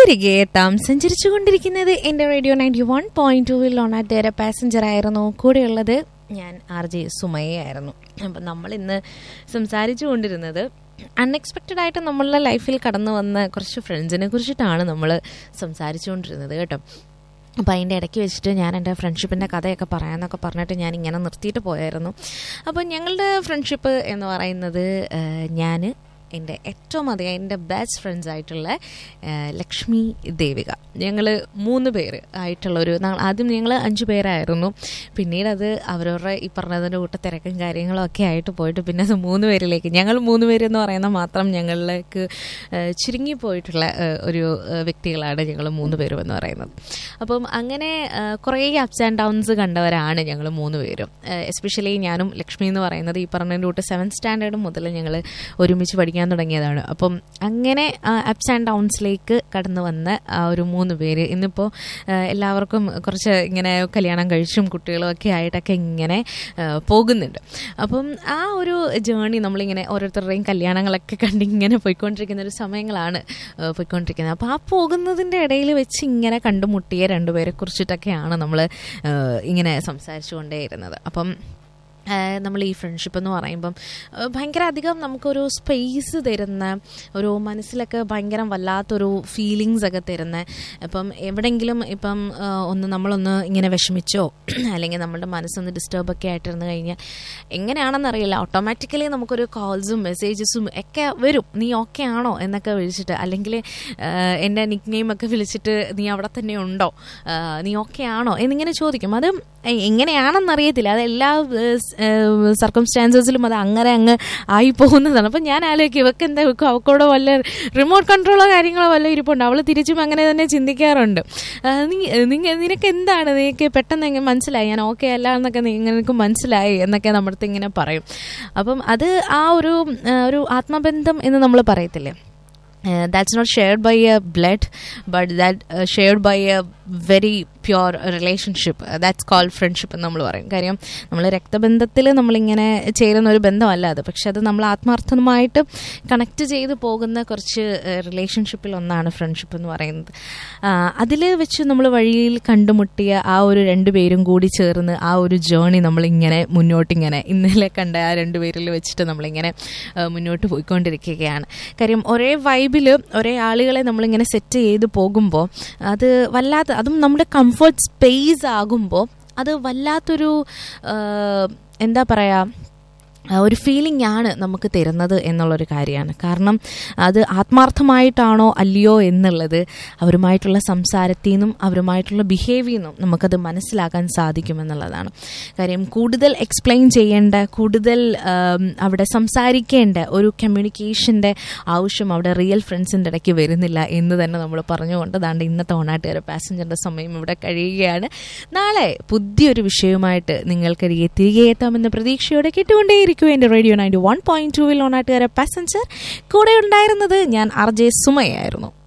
തിരികെ എത്താം. സഞ്ചരിച്ചുകൊണ്ടിരിക്കുന്നത് എൻ്റെ റേഡിയോ 91.2 ഓണാട്ടേറെ പാസഞ്ചർ ആയിരുന്നു. കൂടെയുള്ളത് ഞാൻ RJ സുമയ്യായിരുന്നു. അപ്പം നമ്മളിന്ന് സംസാരിച്ചു കൊണ്ടിരുന്നത് അൺഎക്സ്പെക്റ്റഡ് ആയിട്ട് നമ്മളുടെ ലൈഫിൽ കടന്നു വന്ന കുറച്ച് ഫ്രണ്ട്സിനെ കുറിച്ചിട്ടാണ് നമ്മൾ സംസാരിച്ചു കൊണ്ടിരുന്നത് കേട്ടോ. അപ്പോൾ അതിൻ്റെ ഇടയ്ക്ക് വെച്ചിട്ട് ഞാൻ എൻ്റെ ഫ്രണ്ട്ഷിപ്പിൻ്റെ കഥയൊക്കെ പറയാമെന്നൊക്കെ പറഞ്ഞിട്ട് ഞാൻ ഇങ്ങനെ നിർത്തിയിട്ട് പോയായിരുന്നു. അപ്പോൾ ഞങ്ങളുടെ ഫ്രണ്ട്ഷിപ്പ് എന്ന് പറയുന്നത് ഞാൻ എൻ്റെ ഏറ്റവും അധികം എൻ്റെ ബെസ്റ്റ് ഫ്രണ്ട്സ് ആയിട്ടുള്ള ലക്ഷ്മി ദേവിക, ഞങ്ങൾ 3 പേര് ആയിട്ടുള്ളൊരു ആദ്യം ഞങ്ങൾ 5 പേരായിരുന്നു. പിന്നീട് അത് അവരവരുടെ ഈ പറഞ്ഞതിൻ്റെ കൂട്ട തിരക്കും കാര്യങ്ങളും ഒക്കെ ആയിട്ട് പോയിട്ട് പിന്നെ അത് 3 പേരിലേക്ക് ഞങ്ങൾ 3 പേരെന്ന് പറയുന്ന മാത്രം ഞങ്ങളിലേക്ക് ചുരുങ്ങിപ്പോയിട്ടുള്ള ഒരു വ്യക്തികളാണ് ഞങ്ങൾ 3 പേരും എന്ന് പറയുന്നത്. അപ്പം അങ്ങനെ കുറേ അപ്സ് ആൻഡ് ഡൗൺസ് കണ്ടവരാണ് ഞങ്ങൾ 3 പേരും. എസ്പെഷ്യലി ഞാനും ലക്ഷ്മി എന്ന് പറയുന്നത് ഈ പറഞ്ഞതിൻ്റെ കൂട്ട് 7th സ്റ്റാൻഡേർഡ് മുതൽ ഞങ്ങൾ ഒരുമിച്ച് പഠിക്കാൻ തുടങ്ങിയതാണ്. അപ്പം അങ്ങനെ അപ്സ് ആൻഡ് ഡൗൺസിലേക്ക് കടന്നു വന്ന ആ ഒരു 3 പേര് ഇന്നിപ്പോൾ എല്ലാവർക്കും കുറച്ച് ഇങ്ങനെ കല്യാണം കഴിച്ചും കുട്ടികളും ഒക്കെ ആയിട്ടൊക്കെ ഇങ്ങനെ പോകുന്നുണ്ട്. അപ്പം ആ ഒരു ജേണി നമ്മളിങ്ങനെ ഓരോരുത്തരുടെയും കല്യാണങ്ങളൊക്കെ കണ്ടിങ്ങനെ പോയിക്കൊണ്ടിരിക്കുന്ന ഒരു സമയങ്ങളാണ് പോയിക്കൊണ്ടിരിക്കുന്നത്. അപ്പോൾ ആ പോകുന്നതിൻ്റെ ഇടയിൽ വെച്ച് ഇങ്ങനെ കണ്ടുമുട്ടിയ 2 പേരെ കുറിച്ചിട്ടൊക്കെയാണ് നമ്മൾ ഇങ്ങനെ സംസാരിച്ചു കൊണ്ടേയിരുന്നത്. അപ്പം നമ്മൾ ഈ ഫ്രണ്ട്ഷിപ്പ് എന്ന് പറയുമ്പം ഭയങ്കര അധികം നമുക്കൊരു സ്പേസ് തരുന്ന, ഒരു മനസ്സിലൊക്കെ ഭയങ്കര വല്ലാത്തൊരു ഫീലിങ്സ് ഒക്കെ തരുന്ന, ഇപ്പം എവിടെയെങ്കിലും ഇപ്പം നമ്മളൊന്ന് ഇങ്ങനെ വിഷമിച്ചോ അല്ലെങ്കിൽ നമ്മുടെ മനസ്സൊന്ന് ഡിസ്റ്റർബൊക്കെ ആയിട്ടിരുന്ന് കഴിഞ്ഞാൽ എങ്ങനെയാണെന്നറിയില്ല ഓട്ടോമാറ്റിക്കലി നമുക്കൊരു കോൾസും മെസ്സേജസും ഒക്കെ വരും. നീ ഓക്കെ ആണോ എന്നൊക്കെ വിളിച്ചിട്ട്, അല്ലെങ്കിൽ എൻ്റെ നിക്ക് നെയിമൊക്കെ വിളിച്ചിട്ട് നീ അവിടെ തന്നെ ഉണ്ടോ, നീ ഓക്കെ ആണോ എന്നിങ്ങനെ ചോദിക്കും. അത് എങ്ങനെയാണെന്നറിയത്തില്ല, അതെല്ലാ സർക്കംസ്റ്റാൻസസിലും അത് അങ്ങ് ആയി പോകുന്നതാണ്. അപ്പം ഞാൻ ആലോചിക്കും ഇവർക്ക് എന്താ അവക്കോടെ വല്ല റിമോട്ട് കൺട്രോളോ കാര്യങ്ങളോ വല്ല ഇരിപ്പുണ്ട്. അവൾ തിരിച്ചും അങ്ങനെ തന്നെ ചിന്തിക്കാറുണ്ട്. നിനക്ക് എന്താണ്, നിനക്ക് പെട്ടെന്ന് എങ്ങനെ മനസ്സിലായി ഞാൻ ഓക്കെ അല്ല എന്നൊക്കെ നിനക്ക് മനസ്സിലായി എന്നൊക്കെ നമ്മുടെ അടുത്ത് ഇങ്ങനെ പറയും. അപ്പം അത് ആ ഒരു ആത്മബന്ധം എന്ന് നമ്മൾ പറയത്തില്ലേ, that's not shared by a blood but that shared by a very pure relationship, that's called friendship എന്ന് നമ്മൾ പറയും. കാര്യം നമ്മൾ രക്തബന്ധത്തിൽ നമ്മളിങ്ങനെ ചേരുന്ന ഒരു ബന്ധമല്ല അത്, പക്ഷെ അത് നമ്മൾ ആത്മാർത്ഥമായിട്ട് കണക്ട് ചെയ്ത് പോകുന്ന കുറച്ച് റിലേഷൻഷിപ്പിൽ ഒന്നാണ് ഫ്രണ്ട്ഷിപ്പ് എന്ന് പറയുന്നത്. അതിൽ വെച്ച് നമ്മൾ വഴിയിൽ കണ്ടുമുട്ടിയ ആ ഒരു 2 പേരും കൂടി ചേർന്ന് ആ ഒരു ജേണി നമ്മളിങ്ങനെ മുന്നോട്ടിങ്ങനെ ഇന്നലെ കണ്ട ആ 2 പേരിൽ വെച്ചിട്ട് നമ്മളിങ്ങനെ മുന്നോട്ട് പോയിക്കൊണ്ടിരിക്കുകയാണ്. കാര്യം ഒരേ വൈബിൽ ഒരേ ആളുകളെ നമ്മളിങ്ങനെ സെറ്റ് ചെയ്ത് പോകുമ്പോൾ അത് വല്ലാത്ത, അതും നമ്മുടെ കംഫർട്ട് സ്പേസ് ആകുമ്പോൾ അത് വല്ലാത്തൊരു എന്താ പറയുക ഒരു ഫീലിംഗ് ആണ് നമുക്ക് തരുന്നത് എന്നുള്ളൊരു കാര്യമാണ്. കാരണം അത് ആത്മാർത്ഥമായിട്ടാണോ അല്ലയോ എന്നുള്ളത് അവരുമായിട്ടുള്ള സംസാരത്തിൽ നിന്നും അവരുമായിട്ടുള്ള ബിഹേവിയറിൽ നിന്നും നമുക്കത് മനസ്സിലാക്കാൻ സാധിക്കുമെന്നുള്ളതാണ്. കാര്യം കൂടുതൽ എക്സ്പ്ലെയിൻ ചെയ്യേണ്ട, കൂടുതൽ അവിടെ സംസാരിക്കേണ്ട ഒരു കമ്മ്യൂണിക്കേഷൻ്റെ ആവശ്യം അവിടെ റിയൽ ഫ്രണ്ട്സിൻ്റെ ഇടയ്ക്ക് വരുന്നില്ല എന്ന് തന്നെ നമ്മൾ പറഞ്ഞുകൊണ്ട് ദാണ്ട് ഇന്നത്തെ ഓണാട്ടുകാരെ പാസഞ്ചറിൻ്റെ സമയം ഇവിടെ കഴിയുകയാണ്. നാളെ പുതിയൊരു വിഷയവുമായിട്ട് നിങ്ങൾക്കരികെ തിരികെ എത്താമെന്ന പ്രതീക്ഷയോടെ കേട്ടുകൊണ്ടേയിരിക്കും എൻ്റെ റേഡിയോ 91.2 ഓണാട്ടുകാരെ പാസഞ്ചർ. കൂടെ ഉണ്ടായിരുന്നത് ഞാൻ RJ സുമയായിരുന്നു.